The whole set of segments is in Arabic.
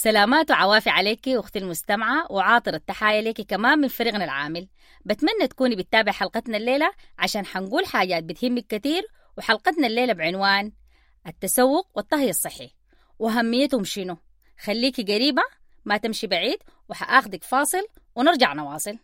سلامات وعوافي عليكي أختي المستمعة، وعاطر التحايا ليكي كمان من فريقنا العامل. بتمنى تكوني بتتابع حلقتنا الليلة عشان حنقول حاجات بتهمك كتير، وحلقتنا الليلة بعنوان التسوق والطهي الصحي وأهميتهم شنو. خليكي قريبة، ما تمشي بعيد، وحأخدك فاصل ونرجع نواصل.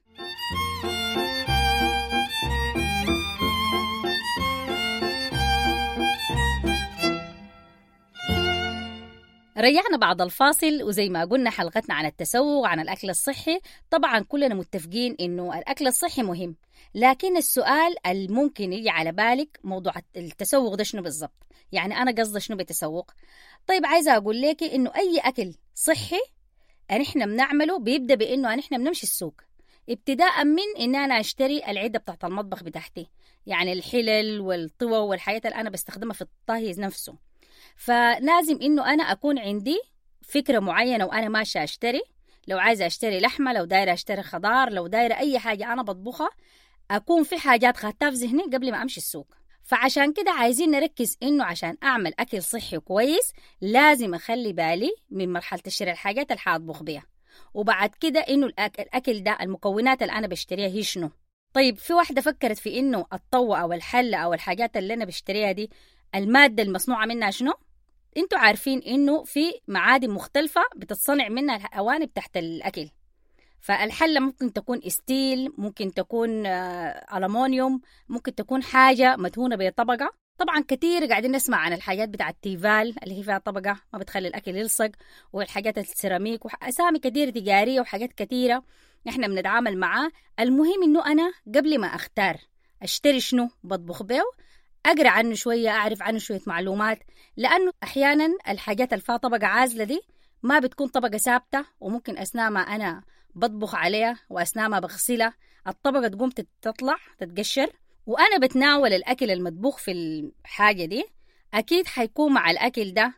رجعنا بعد الفاصل، وزي ما قلنا حلقتنا عن التسوق عن الأكل الصحي. طبعا كلنا متفقين إنه الأكل الصحي مهم، لكن السؤال الممكن يجي على بالك موضوع التسوق ده شنو بالضبط؟ يعني أنا قصدي شنو بتسوق؟ طيب عايزة أقول لك إنه أي أكل صحي نحن بنعمله بيبدأ بإنه نحن بنمشي السوق، ابتداء من إن أنا أشتري العدة بتاعت المطبخ بتاعتي، يعني الحلل والطوى والحاجات اللي أنا بستخدمها في الطهي نفسه. فلازم إنه أنا أكون عندي فكرة معينة وأنا ماشية أشتري. لو عايزة أشتري لحمة، لو دايرة أشتري خضار، لو دايرة أي حاجة أنا بطبخها، أكون في حاجات خدتها في ذهني قبل ما أمشي السوق. فعشان كده عايزين نركز إنه عشان أعمل أكل صحي كويس لازم أخلي بالي من مرحلة تشتري الحاجات اللي حاطبخ بيها، وبعد كده إنه الأكل ده المكونات اللي أنا بشتريها هي شنو. طيب في واحدة فكرت في إنه الطوة أو الحلة أو الحاجات اللي أنا بشتريها دي المادة المصنوعة منها شنو؟ انتوا عارفين انه في معادن مختلفة بتتصنع منها الأواني تحت الأكل. فالحلة ممكن تكون ستيل، ممكن تكون ألمونيوم، ممكن تكون حاجة مدهونة بطبقة. طبعا كتير قاعدين نسمع عن الحاجات بتاعت تيفال اللي هي فيها طبقة ما بتخلي الأكل يلصق، والحاجات السيراميك وأسامي كتير تجارية وحاجات كتيرة احنا بنتعامل معاه. المهم انه أنا قبل ما أختار أشتري شنو بطبخ بيه أقرأ عنه شوية، أعرف عنه شوية معلومات، لأنه أحياناً الحاجات اللي فيها طبقة عازلة دي ما بتكون طبقة ثابتة، وممكن أثناء ما أنا بطبخ عليها وأثناء ما بغسلها الطبقة تقوم تطلع تتقشر. وأنا بتناول الأكل المطبوخ في الحاجة دي أكيد حيكون مع الأكل ده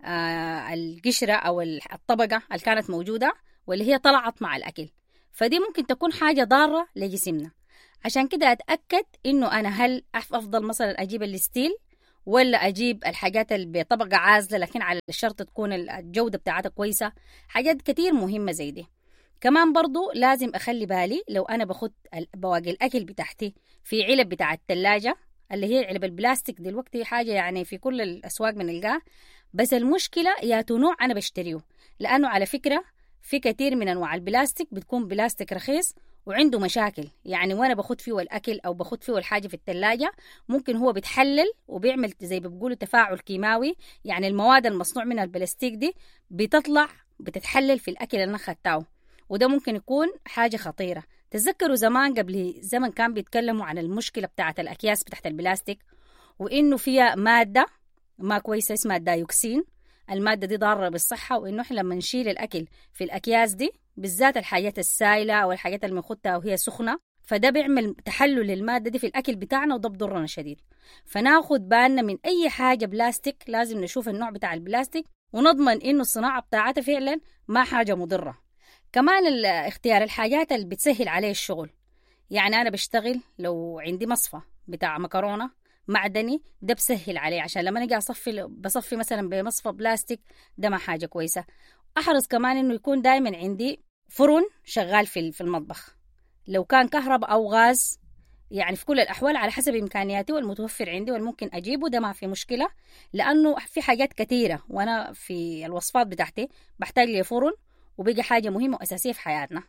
القشرة أو الطبقة اللي كانت موجودة واللي هي طلعت مع الأكل، فدي ممكن تكون حاجة ضارة لجسمنا. عشان كده أتأكد إنه أنا هل أفضل مثلا أجيب الستيل ولا أجيب الحاجات اللي بطبقة عازلة لكن على الشرط تكون الجودة بتاعتها كويسة. حاجات كتير مهمة زي دي. كمان برضو لازم أخلي بالي لو أنا بخد بواقي الأكل بتاعتي في علب بتاع التلاجة اللي هي علب البلاستيك، دلوقتي حاجة يعني في كل الأسواق بنلقاها، بس المشكلة يا نوع أنا بشتريه، لأنه على فكرة في كتير من أنواع البلاستيك بتكون بلاستيك رخيص وعنده مشاكل. يعني وانا بخد فيه الأكل أو بخد فيه الحاجة في التلاجة ممكن هو بيتحلل وبيعمل زي بيقولوا تفاعل كيماوي، يعني المواد المصنوع منها البلاستيك دي بتطلع بتتحلل في الأكل اللي أنا خدتاه، وده ممكن يكون حاجة خطيرة. تذكروا زمان قبل زمن كان بيتكلموا عن المشكلة بتاعة الأكياس بتاعت البلاستيك، وإنه فيها مادة ما كويسة اسمها الدايوكسين. المادة دي ضارة بالصحة، وإنه إحنا لما نشيل الأكل في الأكياس دي بالذات الحاجات السائلة أو الحاجات اللي بنخدها وهي سخنة، فده بيعمل تحلل للمادة دي في الأكل بتاعنا، وده بضرنا شديد. فناخد بالنا من أي حاجة بلاستيك، لازم نشوف النوع بتاع البلاستيك ونضمن إنه الصناعة بتاعتها فعلا ما حاجة مضرة. كمان اختيار الحاجات اللي بتسهل عليه الشغل، يعني أنا بشتغل لو عندي مصفى بتاع مكرونة معدني ده بسهل عليه، عشان لما نجي بصفي مثلا بمصفى بلاستيك ده ما حاجة كويسة. أحرص كمان إنه يكون دايما عندي فرن شغال في المطبخ، لو كان كهرباء أو غاز، يعني في كل الأحوال على حسب إمكانياتي والمتوفر عندي والممكن أجيبه ده ما في مشكلة، لأنه في حاجات كتيرة وأنا في الوصفات بتاعتي بحتاج لي فرن، وبيجي حاجة مهمة وأساسية في حياتنا.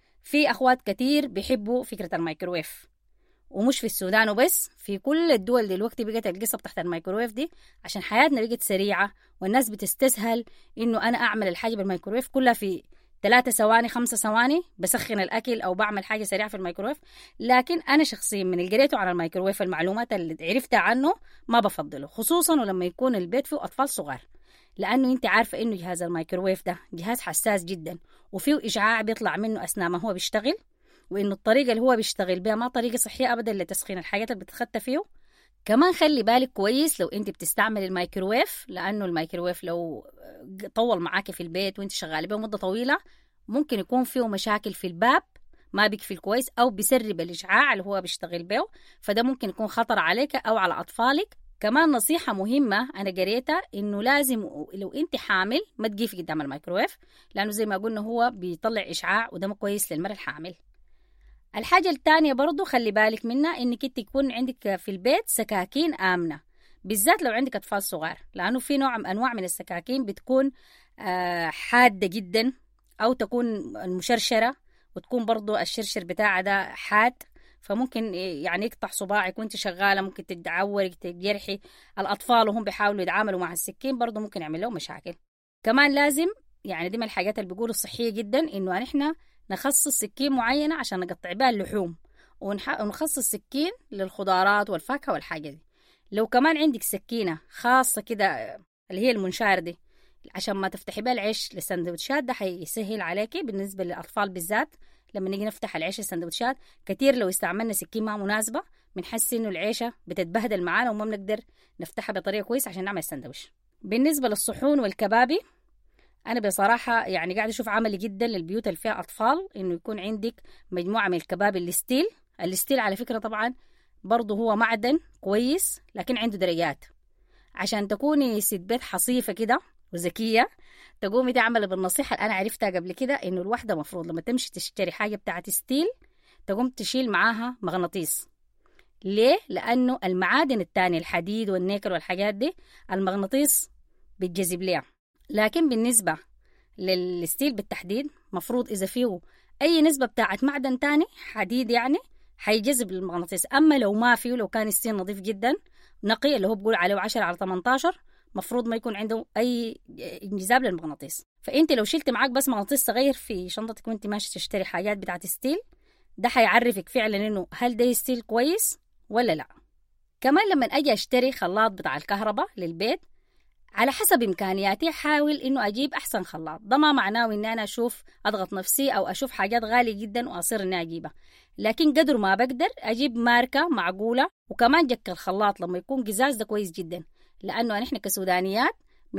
في أخوات كتير بيحبوا فكرة الميكروويف، ومش في السودان وبس، في كل الدول دلوقتي بقت القصة تحت الميكروويف دي، عشان حياتنا بقت سريعة والناس بتستسهل إنه أنا أعمل الحاجة بالميكروويف كلها في 3 ثواني 5 ثواني بسخن الأكل أو بعمل حاجة سريعة في الميكروويف. لكن أنا شخصيا من اللي قريته عن الميكروويف المعلومات اللي عرفتها عنه ما بفضله، خصوصا ولما يكون البيت فيه أطفال صغار، لأنه أنت عارفة إنه جهاز الميكروويف ده جهاز حساس جدا وفيه إشعاع بيطلع منه أثناء ما هو بيشتغل، وإنه الطريقة اللي هو بيشتغل بها ما طريقة صحية أبدا لتسخين الحاجات اللي بتتخطى فيه. كمان خلي بالك كويس لو انت بتستعمل الميكروويف، لأنه الميكروويف لو طول معاك في البيت وانت شغالة به مدة طويلة ممكن يكون فيه مشاكل في الباب ما بيقفل كويس أو بيسرب الإشعاع اللي هو بيشتغل به، فده ممكن يكون خطر عليك أو على أطفالك كمان نصيحة مهمة أنا قريتها إنه لازم لو أنت حامل ما تقيفي قدام الميكروويف، لأنه زي ما قلنا هو بيطلع إشعاع وده مو كويس للمرأة الحامل. الحاجة التانية برضو خلي بالك منها إنك أنت يكون عندك في البيت سكاكين آمنة، بالذات لو عندك أطفال صغار، لأنه في أنواع من السكاكين بتكون حادة جدا أو تكون مشرشرة، وتكون برضو الشرشر بتاعها ده حاد، فممكن يعني يقطع صباعك وانت شغالة، ممكن تتعورك تجرحي الأطفال وهم بيحاولوا يتعاملوا مع السكين، برضو ممكن يعمل لهم مشاكل. كمان لازم يعني دي من الحاجات اللي بيقولوا صحية جدا إنه نحن نخصص سكين معينة عشان نقطع بها اللحوم، ونخصص سكين للخضارات والفاكهة والحاجة دي. لو كمان عندك سكينة خاصة كده اللي هي المنشار دي عشان ما تفتحي بها العيش للسندوتشات، ده حيسهل عليكي بالنسبة للأطفال بالذات. لما نيجي نفتح العيش السندوتشات كتير لو استعملنا سكين ما مناسبة بنحس إنه العيشة بتتبهدل معانا وما بنقدر نفتحها بطريقة كويس عشان نعمل السندوتش. بالنسبة للصحون والكبابي، أنا بصراحة يعني قاعدة أشوف عملي جدا للبيوت اللي فيها أطفال إنه يكون عندك مجموعة من الكباب الستيل على فكرة طبعا برضه هو معدن كويس لكن عنده درجات، عشان تكوني ست بيت حصيفة كده وذكية تقومي تعمل بالنصيحة اللي أنا عرفتها قبل كده، إنه الواحدة مفروض لما تمشي تشتري حاجة بتاعت ستيل تقوم تشيل معاها مغناطيس. ليه؟ لأنه المعادن التانية الحديد والنيكل والحاجات دي المغناطيس بتجذب ليها، لكن بالنسبة للستيل بالتحديد مفروض إذا فيه أي نسبة بتاعت معدن تاني حديد يعني حيجذب المغناطيس. أما لو ما فيه، لو كان الستيل نظيف جدا نقي اللي هو بقول عليه 10/18، مفروض ما يكون عنده أي انجذاب للمغناطيس. فأنت لو شلت معاك بس مغناطيس صغير في شنطتك وانت ماشي تشتري حاجات بتاعت ستيل، ده حيعرفك فعلا إنه هل ده ستيل كويس ولا لا. كمان لما أجي أشتري خلاط بتاع الكهرباء للبيت على حسب إمكانياتي حاول إنه أجيب أحسن خلاط. ده ما معناه إني أنا أشوف أضغط نفسي أو أشوف حاجات غالية جدا وأصير إني أجيبها، لكن قدر ما بقدر أجيب ماركة معقولة. وكمان جك الخلاط لما يكون قزاز ده كويس جدا، لأنه نحن كسودانيات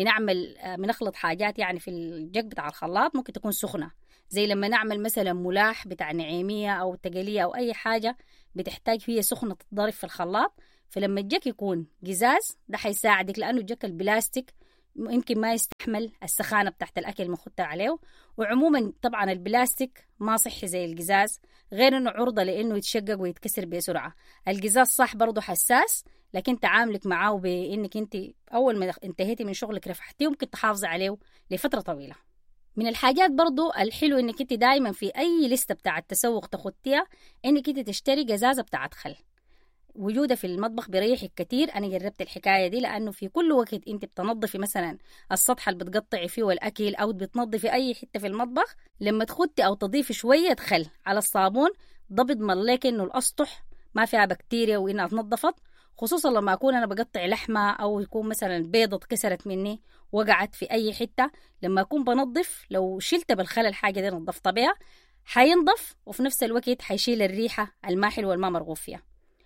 بنخلط حاجات يعني في الجك بتاع الخلاط ممكن تكون سخنة، زي لما نعمل مثلا ملاح بتاع نعيمية أو تقلية أو أي حاجة بتحتاج فيها سخنة تتضرب في الخلاط. فلما الجك يكون قزاز ده حيساعدك، لأنه الجك البلاستيك يمكن ما يستحمل السخانة بتاعت الأكل المخدة عليه، وعموما طبعا البلاستيك ما صحي زي القزاز، غير أنه عرضة لأنه يتشقق ويتكسر بسرعة. القزاز صح برضو حساس، لكن تعاملك معاه بأنك انت أول ما انتهيتي من شغلك رفحتيه ممكن تحافظي عليه لفترة طويلة. من الحاجات برضو الحلو انك انت دايما في أي لستة بتاعت تسوق تخطيها انك انت تشتري قزازة بتاعت خل. وجودها في المطبخ بيريحك كتير. أنا جربت الحكاية دي، لأنه في كل وقت أنت بتنظفي مثلا السطح اللي بتقطعي فيه الأكل أو بتنظفي أي حتة في المطبخ، لما تخطي أو تضيفي شوية خل على الصابون ده بيضمن لك إنه الأسطح ما فيها بكتيريا وإنها اتنظفت. خصوصا لما أكون أنا بقطع لحمة أو يكون مثلا بيضة اتكسرت مني وقعت في أي حتة، لما أكون بنظف لو شلت بالخل الحاجة دي نظفت بها حينضف، وفي نفس الوقت حيشيل الريحة الماحل والما مرغوب فيها.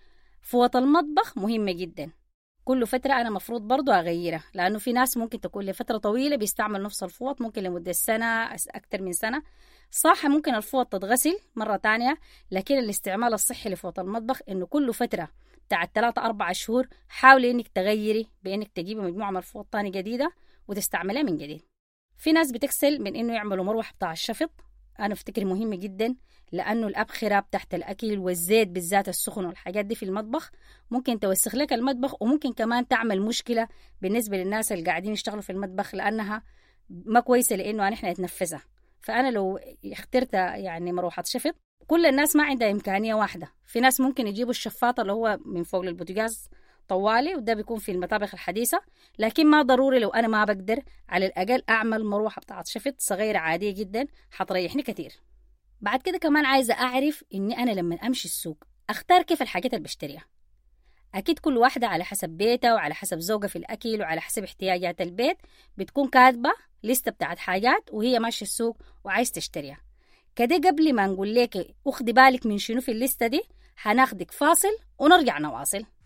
فوط المطبخ مهمة جدا، كل فترة أنا مفروض برضو أغيرها، لأنه في ناس ممكن تكون لفترة طويلة بيستعمل نفس الفوط، ممكن لمدة سنة أكتر من سنة. صح ممكن الفوط تتغسل مرة تانية، لكن الاستعمال الصحي لفوط المطبخ إنه كل فترة بتاعت 3-4 شهور حاولي إنك تغيري بإنك تجيبي مجموعة من الفوط تاني جديدة وتستعملها من جديد. في ناس بتكسل من إنه يعملوا مروحة بتاع الشفط، أنا أفتكر مهم جدا، لأنه الأبخرة تحت الأكل والزيت بالذات السخن والحاجات دي في المطبخ ممكن توسخ لك المطبخ، وممكن كمان تعمل مشكلة بالنسبة للناس اللي قاعدين يشتغلوا في المطبخ، لأنها ما كويسة لأنه نحن نتنفسها. فأنا لو اخترت يعني مروحة شفط، كل الناس ما عندها إمكانية واحدة. في ناس ممكن يجيبوا الشفاطة اللي هو من فوق البوتاجاز طوالي، وده بيكون في المطابخ الحديثة، لكن ما ضروري. لو أنا ما بقدر على الأقل أعمل مروحة بتاعت شفط صغيرة عادية جدا حتريحني كتير. بعد كده كمان عايزة أعرف إني أنا لما أمشي السوق أختار كيف الحاجات اللي بشتريها. أكيد كل واحدة على حسب بيتها وعلى حسب ذوقها في الأكل وعلى حسب احتياجات البيت بتكون كاتبة لستة بتاعت حاجات وهي ماشية السوق وعايز تشتريها. كده قبل ما نقول لك أخدي بالك من شنو في الليستة دي، هناخدك فاصل ونرجع نواصل.